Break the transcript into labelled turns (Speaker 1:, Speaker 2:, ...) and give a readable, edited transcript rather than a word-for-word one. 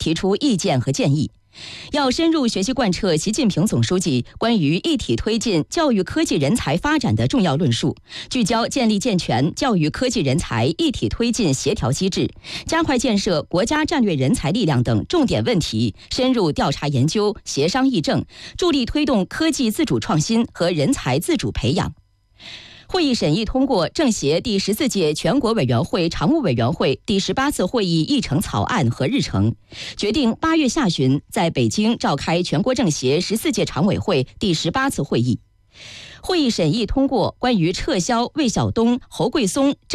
Speaker 1: 提出意见和建议。要深入学习贯彻习近平总书记关于一体推进教育科技人才发展的重要论述，聚焦建立健全教育科技人才一体推进协调机制，加快建设国家战略人才力量等重点问题，深入调查研究、协商议政，助力推动科技自主创新和人才自主培养。会议审议通过政协第14届全国委员会常务委员会第18次会议议程草案和日程，决定8月下旬在北京召开全国政协14届常委会第18次会议。会议审议通过关于撤销魏晓东、侯桂松